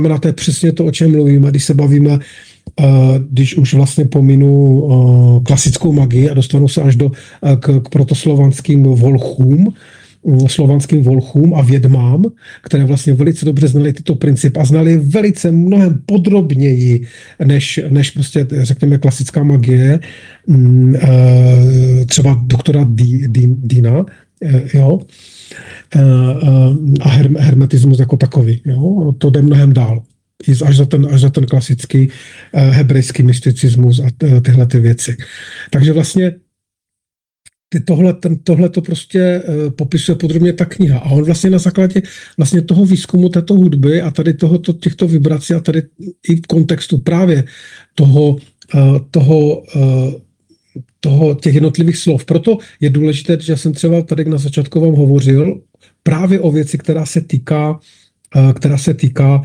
znamená, to je přesně to, o čem mluvíme, když se bavíme, když už vlastně pominu klasickou magii a dostanu se až k protoslovanským slovanským volchům a vědmám, které vlastně velice dobře znali tyto principy a znali velice mnohem podrobněji, než prostě, řekněme, klasická magie, třeba doktora Dina, jo, a hermetismus jako takový. Jo? To jde mnohem dál. Až za ten klasický hebrejský mysticismus a tyhle ty věci. Takže vlastně tohle to prostě popisuje podrobně ta kniha. A on vlastně na základě vlastně toho výzkumu této hudby a tady těchto vibrací a tady i v kontextu právě těch jednotlivých slov. Proto je důležité, že jsem třeba tady na začátku vám hovořil právě o věci, která se týká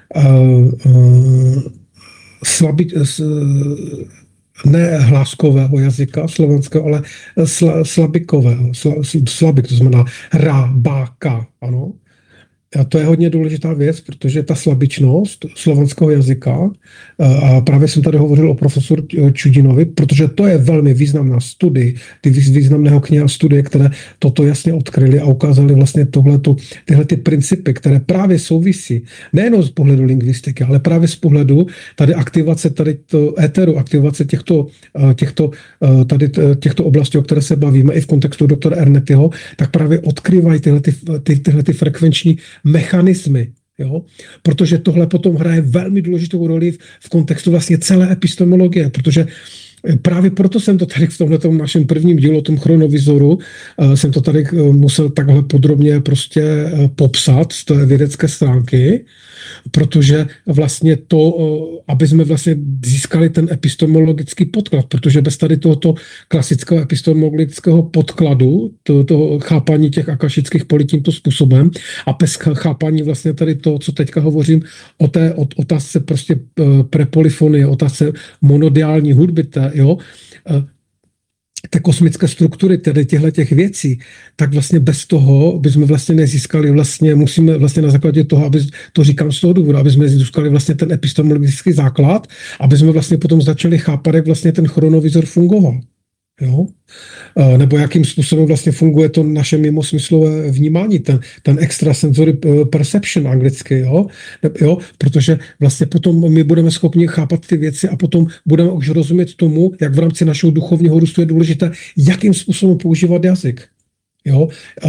ne hláskového jazyka slovanského, ale slabikového. Slabik, to znamená ra, ba, ka, ano. A to je hodně důležitá věc, protože ta slabičnost slovanského jazyka, a právě jsem tady hovořil o profesoru Čudinovi, protože to je velmi významná studie, ty významného kniha studie, které toto jasně odkryly a ukázali vlastně tyhle ty principy, které právě souvisí nejen z pohledu lingvistiky, ale právě z pohledu tady aktivace éteru, aktivace těchto oblastí, o které se bavíme i v kontextu doktora Ernetyho, tak právě odkryvají tyhle ty frekvenční mechanismy, jo? Protože tohle potom hraje velmi důležitou roli v kontextu vlastně celé epistemologie, protože právě proto jsem to tady v tomhletom našem prvním dílu, o tom chronovizoru, jsem to tady musel takhle podrobně prostě popsat z té vědecké stránky, protože vlastně aby jsme vlastně získali ten epistemologický podklad, protože bez tady tohoto klasického epistemologického podkladu, toho chápání těch akašických polí tímto způsobem a bez chápání vlastně tady to, co teďka hovořím o té otázce prostě prepolyfonie, otázce monodiální hudby, té kosmické struktury, tedy těch věcí, tak vlastně bez toho bychom vlastně nezískali musíme vlastně na základě toho, aby to říkám z toho důvodu, aby jsme získali vlastně ten epistemologický základ, aby jsme vlastně potom začali chápat, jak vlastně ten chronovizor fungoval. Jo? Nebo jakým způsobem vlastně funguje to naše mimosmyslové vnímání, ten extrasensory perception anglicky, jo? Protože vlastně potom my budeme schopni chápat ty věci a potom budeme už rozumět tomu, jak v rámci našeho duchovního růstu je důležité, jakým způsobem používat jazyk. Jo?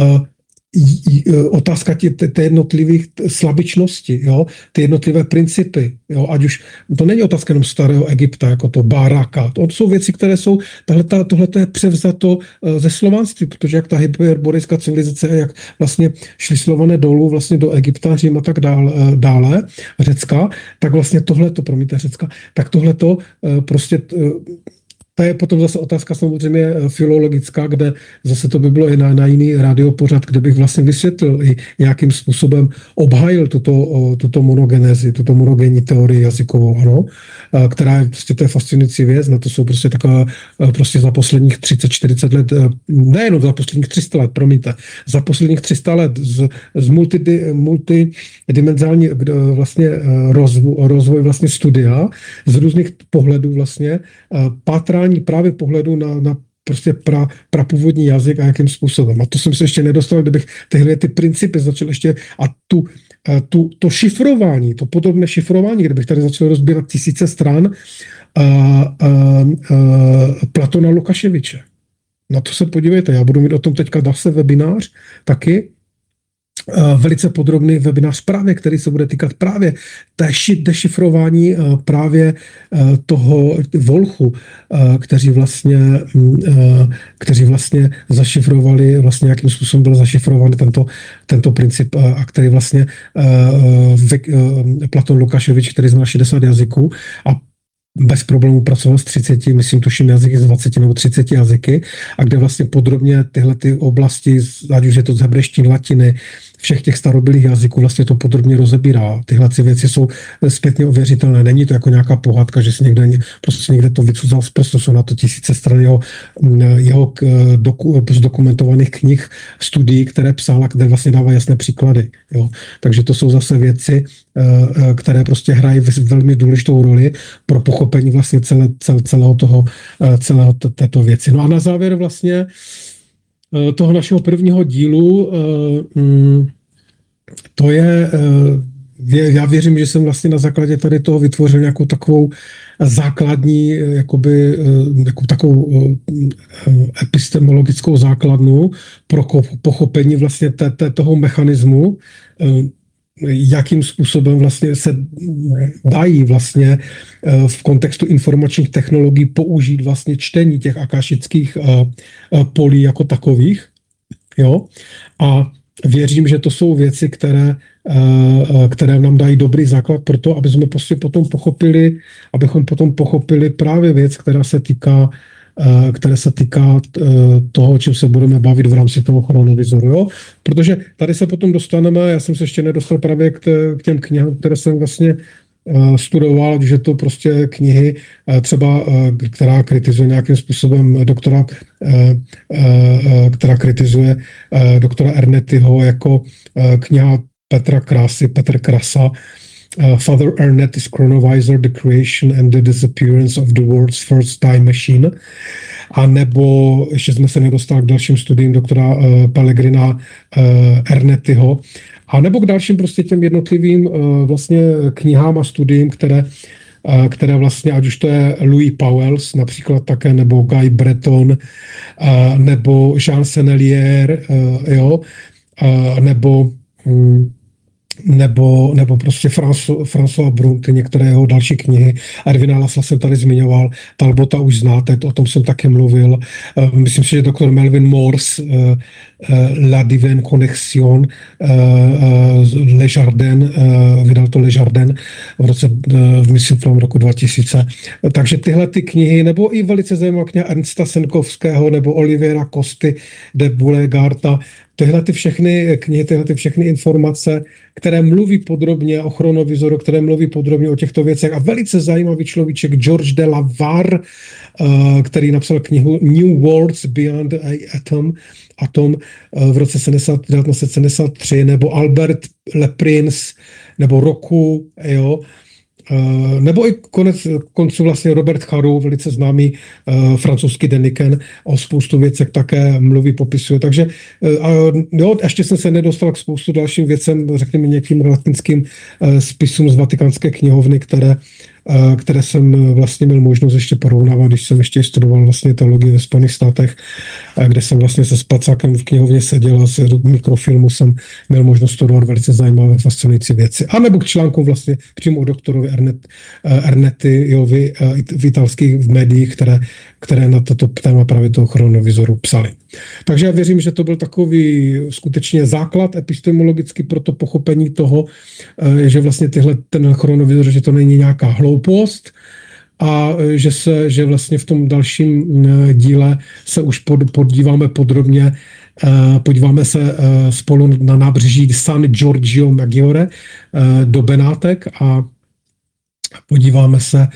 Otázka té jednotlivých slabičnosti, jo? Ty jednotlivé principy, jo? Ať už to není otázka jenom starého Egypta, jako to Baraka, to jsou věci, které jsou, tohle je převzato ze slovanství, protože jak ta hyperboreická civilizace, jak vlastně šli Slované dolů vlastně do Egypta, Řím a tak dále, Řecka, tak vlastně Řecka, tak tohleto prostě to je potom zase otázka samozřejmě filologická, kde zase to by bylo i na jiný radiopořad, kde bych vlastně vysvětlil i nějakým způsobem obhájil tuto monogenezi, tuto monogenní teorii jazykovou, ano, která je prostě to je fascinující věc, na to jsou prostě taková prostě za posledních 30-40 let, nejenom za posledních 300 let, promiňte, za posledních 300 let z multidimenzální vlastně rozvoj vlastně studia z různých pohledů vlastně pátrání právě pohledu na prostě prapůvodní jazyk a jakým způsobem. A to jsem se ještě nedostal, kdybych tyhle ty principy začal ještě a to šifrování, to podobné šifrování, kdybych tady začal rozbírat tisíce stran Platona Lukaševiče. Na to se podívejte, já budu mít o tom teďka zase webinář taky, velice podrobný webinář právě, který se bude týkat právě dešifrování právě toho volchu, kteří vlastně zašifrovali, vlastně jakým způsobem byl zašifrovaný tento princip, a který vlastně Platon Lukaševič, který zná 60 jazyků a bez problémů pracoval s 30, myslím, tuším jazyky z 20 nebo 30 jazyky, a kde vlastně podrobně tyhle ty oblasti, ať už je to z hebrejštiny, latiny, všech těch starobylých jazyků vlastně to podrobně rozebírá. Tyhle věci jsou zpětně ověřitelné. Není to jako nějaká pohádka, že si někde to vycucal z prstu, jsou na to tisíce stran jeho zdokumentovaných knih, studií, které psal, které vlastně dává jasné příklady. Jo. Takže to jsou zase věci, které prostě hrají velmi důležitou roli pro pochopení vlastně celého této věci. No a na závěr vlastně toho našeho prvního dílu, to je, já věřím, že jsem vlastně na základě tady toho vytvořil nějakou takovou základní, jako takovou epistemologickou základnu pro pochopení vlastně toho mechanismu, jakým způsobem vlastně se dají vlastně v kontextu informačních technologií použít vlastně čtení těch akašických polí jako takových. Jo? A věřím, že to jsou věci, které nám dají dobrý základ pro to, aby jsme prostě abychom potom pochopili právě věc, která se týká toho, o čem se budeme bavit v rámci toho chronovizoru. Jo? Protože tady se potom dostaneme, já jsem se ještě nedostal právě k těm knihám, které jsem vlastně studoval, že to prostě knihy třeba, která kritizuje nějakým způsobem která kritizuje doktora Ernettyho jako kniha Petr Krasa, Father Ernetty's Chronovisor, The Creation and the Disappearance of the World's First Time Machine. A nebo ještě jsme se nedostali k dalším studiím doktora Pellegrina Ernettyho, a nebo k dalším prostě těm jednotlivým vlastně knihám a studiím, které vlastně, ať už to je Louis Pauwels například také, nebo Guy Breton, nebo Jean Sennelier, jo, nebo prostě François Brun, ty některé jeho další knihy. Ervina Laszla jsem tady zmiňoval, Talbota už znáte, o tom jsem také mluvil. Myslím si, že doktor Melvin Morse, La Divine Connexion, Le Jardin, vydal to Le Jardin myslím v tom roku 2000. Takže tyhle ty knihy, nebo i velice zajímavá kniha Ernsta Senkovského, nebo Oliviera Costy de Beauregardta, tyhle ty všechny knihy, tyhle ty všechny informace, které mluví podrobně o chronovizoru, které mluví podrobně o těchto věcech. A velice zajímavý človíček George de la Varre, který napsal knihu New Worlds Beyond Atom v roce 1973, nebo Albert Le Prince, nebo Roku, jo, nebo i konců vlastně Robert Charroux, velice známý francouzský deniken, o spoustu věcech také mluví, popisuje. Takže jo, ještě jsem se nedostal k spoustu dalším věcem, řekněme nějakým latinským spisům z Vatikánské knihovny, které jsem vlastně měl možnost ještě porovnávat, když jsem ještě studoval vlastně teologii ve Spojených státech, kde jsem vlastně se Spacákem v knihovně seděl a z mikrofilmu jsem měl možnost studovat velice zajímavé, fascinující věci. A nebo k článkům vlastně přímo o doktorovi Ernettyjovi v italských médiích, které na toto téma právě toho chronovizoru psali. Takže já věřím, že to byl takový skutečně základ epistemologicky pro to pochopení toho, že vlastně ten chronovizor, že to není nějaká hloupost a že vlastně v tom dalším díle se už podíváme podrobně, podíváme se spolu na nábřeží San Giorgio Maggiore do Benátek a podíváme se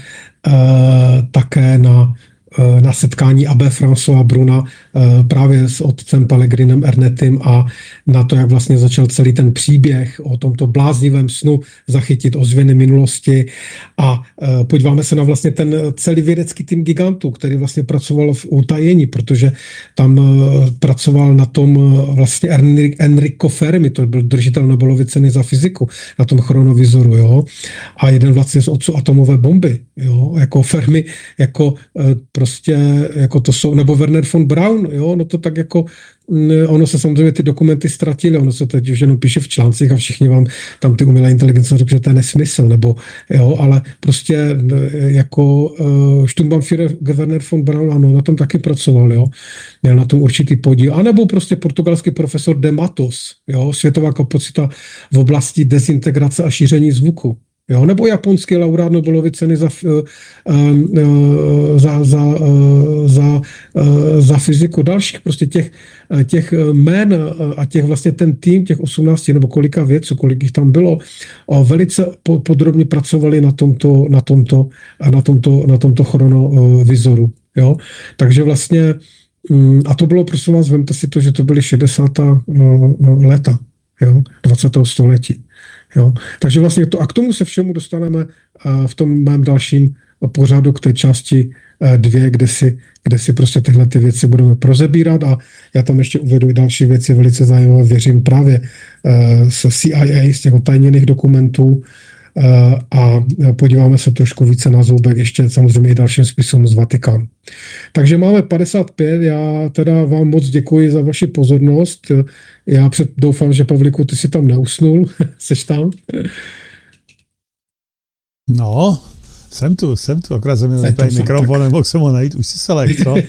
také na setkání Abbé Françoise Bruna právě s otcem Pellegrinem Ernettym a na to, jak vlastně začal celý ten příběh o tomto bláznivém snu zachytit ozvěny minulosti a podíváme se na vlastně ten celý vědecký tým gigantů, který vlastně pracoval v utajení, protože tam pracoval na tom vlastně Enrico Fermi, to byl držitel Nobelovy ceny za fyziku, na tom chronovizoru, jo, a jeden vlastně z otců atomové bomby, jo, jako Fermi, jako prostě, jako to jsou, nebo Werner von Braun, jo, no to tak jako, ono se samozřejmě ty dokumenty ztratily, ono se teď už jenom píše v článcích a všichni vám tam ty umělé inteligence řekl, že to je nesmysl, nebo jo, ale prostě jako Sturmbannführer Werner von Braun, ano, na tom taky pracoval, jo, měl na tom určitý podíl, anebo prostě portugalský profesor de Matos, jo, světová kapacita v oblasti dezintegrace a šíření zvuku. Jo, nebo japonský laureát Nobelovy ceny za fyziku, dalších prostě těch jmén a těch vlastně ten tým, těch 18 nebo kolika vědců, kolik jich tam bylo, velice podrobně pracovali na tomto chronovizoru. Jo? Takže vlastně, a to bylo, prosím vás, vemte si to, že to byly 60. léta, jo? 20. století. Jo? Takže vlastně to, a k tomu se všemu dostaneme v tom mém dalším pořadu k té části 2, kde si prostě tyhle ty věci budeme rozebírat a já tam ještě uvedu i další věci velice zajímavé, věřím právě z CIA, z těch otajněných dokumentů a podíváme se trošku více na zoubek ještě samozřejmě i dalším spisům z Vatikánu. Takže máme 55, já teda vám moc děkuji za vaši pozornost. Já doufám, že Pavlíku, ty si tam neusnul, seš tam? No, jsem tu, akorát jsem měl tady mikrofon, nemohl jsem ho najít, už si se lek, co?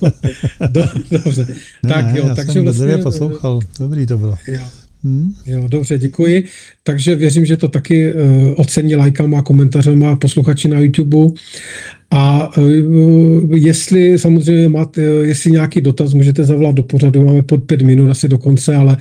Dobře. Tak jo, já takže jsem vlastně... poslouchal, dobrý to bylo. Jo, dobře, děkuji. Takže věřím, že to taky ocení lajkama, komentářema, posluchači na YouTube. A jestli samozřejmě máte, jestli nějaký dotaz, můžete zavolat do pořadu, máme pod 5 minut asi do konce, ale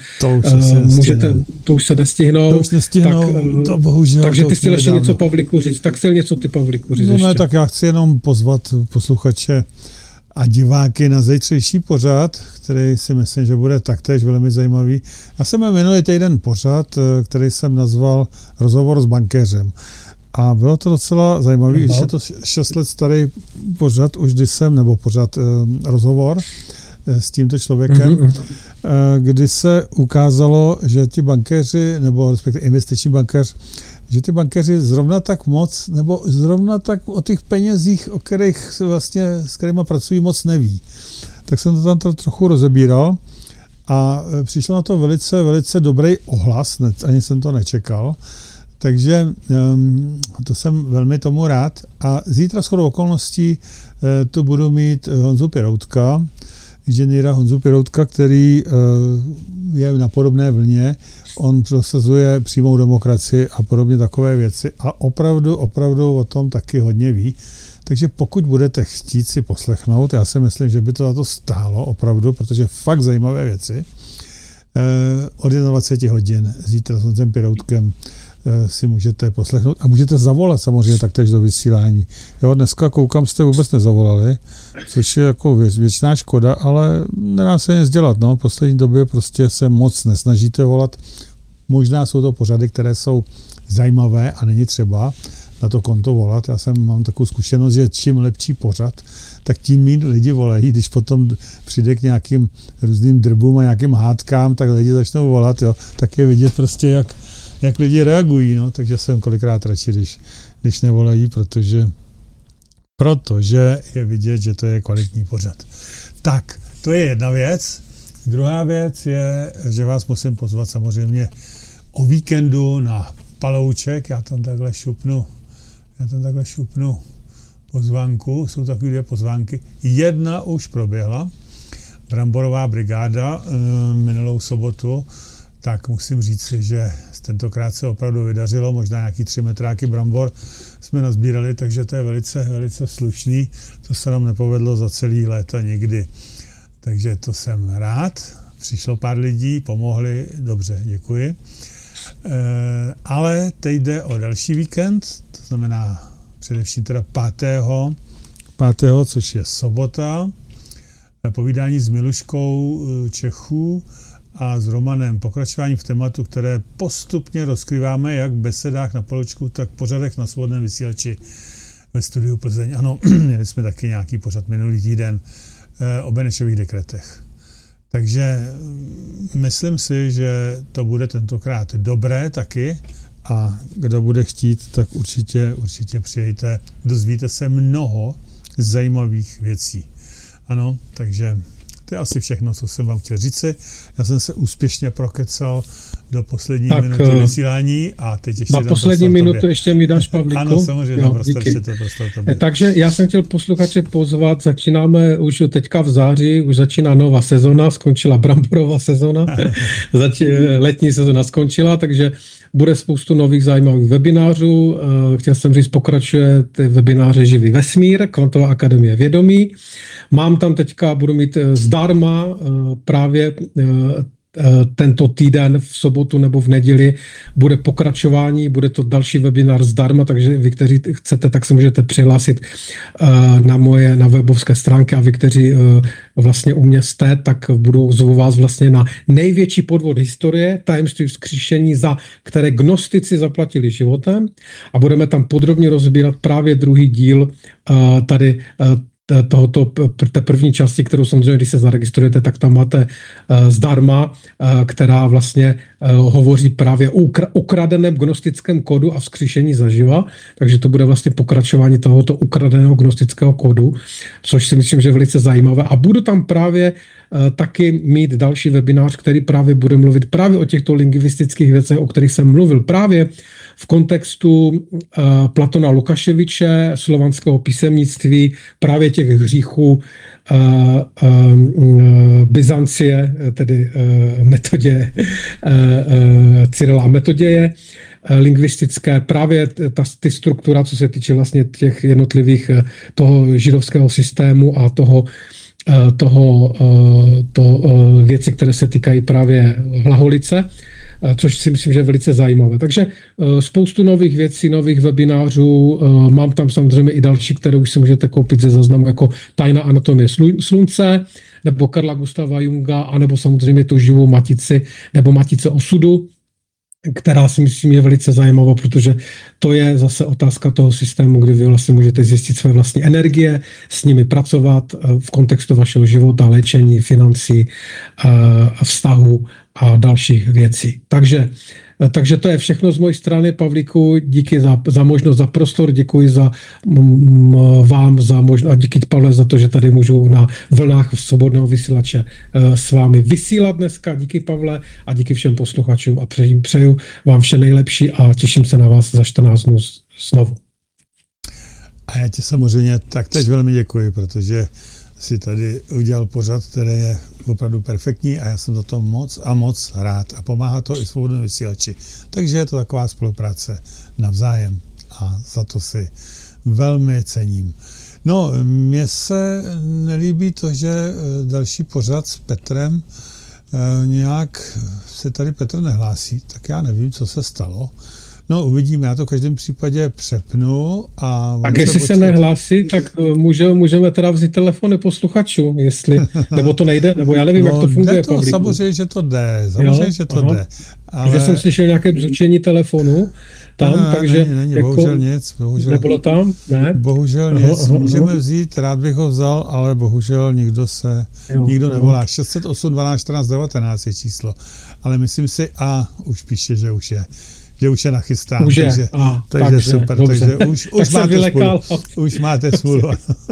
to už se nestihnou. To už nestihnou, to bohužel. Takže ty chtěl ještě něco, Pavlíku, říct. Tak chtěl něco ty, Pavlíku, říct ještě. Ne, tak já chci jenom pozvat posluchače a diváky na zítřejší pořad, který si myslím, že bude taktéž velmi zajímavý. Já jsem měl minulý týden pořad, který jsem nazval Rozhovor s bankéřem. A bylo to docela zajímavý, když je to 6 let starý pořad, už když jsem, nebo rozhovor s tímto člověkem, kdy se ukázalo, že ti bankéři, nebo respektive investiční bankéř, že ty bankéři zrovna tak moc, nebo zrovna tak o těch penězích, o kterých vlastně, s kterýma pracují, moc neví. Tak jsem to tam trochu rozebíral a přišlo na to velice, velice dobrý ohlas, ani jsem to nečekal. Takže to jsem velmi tomu rád. A zítra shodou okolností tu budu mít Honzu Piroutka, inženýra Honzu Piroutka, který je na podobné vlně. On prosazuje přímou demokracii a podobně takové věci. A opravdu o tom taky hodně ví. Takže pokud budete chtít si poslechnout, já si myslím, že by to za to stálo opravdu, protože fakt zajímavé věci. Od 21 hodin zítra s Honzem Piroutkem si můžete poslechnout a můžete zavolat samozřejmě taktéž do vysílání. Jo, dneska koukám, jste vůbec nezavolali, což je jako věčná škoda, ale nedá se nic dělat. No. V poslední době prostě se moc nesnažíte volat. Možná jsou to pořady, které jsou zajímavé a není třeba na to konto volat. Já mám takovou zkušenost, že čím lepší pořad, tak tím méně lidi volají. Když potom přijde k nějakým různým drbům a nějakým hádkám, tak lidi začnou volat. Jo. Tak je vidět prostě, jak lidi reagují, no, takže jsem kolikrát radši, když nevolají, protože je vidět, že to je kvalitní pořad. Tak, to je jedna věc. Druhá věc je, že vás musím pozvat samozřejmě o víkendu na Palouček, já tam takhle šupnu pozvánku, jsou takové 2 pozvánky. Jedna už proběhla, Bramborová brigáda minulou sobotu, tak musím říct, že tentokrát se opravdu vydařilo, možná nějaký 3 metráky brambor jsme nazbírali, takže to je velice, velice slušný. To se nám nepovedlo za celý léta nikdy. Takže to jsem rád. Přišlo pár lidí, pomohli, dobře, děkuji. Ale teď jde o další víkend, to znamená především teda 5., což je sobota, povídání s Miluškou Čechů a s Romanem, pokračování v tématu, které postupně rozkrýváme jak v besedách na Paloučku, tak v pořadech na Svobodném vysílači ve studiu Plzeň. Ano, měli jsme taky nějaký pořad minulý týden o Benešových dekretech. Takže myslím si, že to bude tentokrát dobré taky a kdo bude chtít, tak určitě přijďte. Dozvíte se mnoho zajímavých věcí. Ano, takže to je asi všechno, co jsem vám chtěl říci. Já jsem se úspěšně prokecal do poslední minuty vysílání a teď ještě na poslední minutu ještě mi dáš, Pavlíku? Ano, samozřejmě, prostor tobě. Takže já jsem chtěl posluchače pozvat, začínáme už teďka v září, už začíná nová sezona, skončila bramborová sezona, letní sezona skončila, takže bude spoustu nových zajímavých webinářů. Chtěl jsem říct, pokračuje ty webináře Živý vesmír, Kvantová akademie vědomí. Mám tam teďka, budu mít zdarma právě tento týden v sobotu nebo v neděli bude pokračování, bude to další webinář zdarma, takže vy, kteří chcete, tak se můžete přihlásit na webovské stránky a vy, kteří vlastně u mě jste, tak zvu vás vlastně na největší podvod historie, tajemství vzkříšení, za které gnostici zaplatili životem, a budeme tam podrobně rozbírat právě druhý díl tady té první části, kterou samozřejmě, když se zaregistrujete, tak tam máte zdarma, která vlastně hovoří právě o ukradeném gnostickém kódu a vzkříšení zaživa, takže to bude vlastně pokračování tohoto ukradeného gnostického kódu, což si myslím, že je velice zajímavé, a budu tam právě taky mít další webinář, který právě bude mluvit právě o těchto lingvistických věcech, o kterých jsem mluvil právě v kontextu Platona Lukaševiče, slovanského písemnictví, právě těch hříchů Byzancie, tedy Metoděje, Cyrila a Metoděje, lingvistické, právě ty struktura, co se týče vlastně těch jednotlivých toho židovského systému a toho věci, které se týkají právě hlaholice, což si myslím, že je velice zajímavé. Takže spoustu nových věcí, nových webinářů, mám tam samozřejmě i další, které už si můžete koupit ze záznamu, jako Tajná anatomie slunce, nebo Karla Gustava Junga, anebo samozřejmě tu Živou matici, nebo Matice osudu, která si myslím je velice zajímavá, protože to je zase otázka toho systému, kdy vy vlastně můžete zjistit své vlastní energie, s nimi pracovat v kontextu vašeho života, léčení, financí, vztahu a dalších věcí. Takže to je všechno z mojej strany, Pavlíku. Díky za možnost, za prostor, děkuji vám za možnost a díky, Pavle, za to, že tady můžu na vlnách svobodného vysílače s vámi vysílat dneska. Díky, Pavle, a díky všem posluchačům a přeju vám vše nejlepší a těším se na vás za 14 dnů znovu. A já ti samozřejmě taktéž velmi děkuji, protože si tady udělal pořad, který je opravdu perfektní, a já jsem za to moc rád, a pomáhá to i svobodnému vysílači. Takže je to taková spolupráce navzájem a za to si velmi cením. No, mně se nelíbí to, že další pořad s Petrem nějak se tady Petr nehlásí, tak já nevím, co se stalo. No, uvidíme, já to v každém případě přepnu. Tak jestli se nehlásí, tak můžeme teda vzít telefony posluchačům, nebo to nejde, nebo já nevím, jak to funguje. Samozřejmě, že to jde, jde. Ale... Že jsem slyšel nějaké bzučení telefonu tam, takže... Není, bohužel nic. Nebylo tam? Ne? Bohužel nic. Můžeme vzít, rád bych ho vzal, ale bohužel nikdo nevolá. 608 12 14 19 je číslo. Ale myslím si, už píše, že už je nachystán, takže super, dobře. Takže už máte smůlu.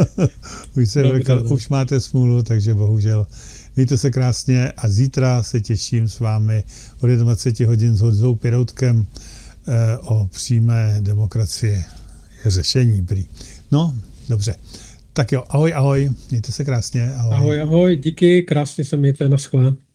Už máte smůlu, takže bohužel. Mějte se krásně a zítra se těším s vámi od 21 hodin s Honzou Piroutkem o přímé demokracii. Je řešení prý. No, dobře. Tak jo, ahoj, mějte se krásně. Ahoj, díky, krásně se mějte, naschle.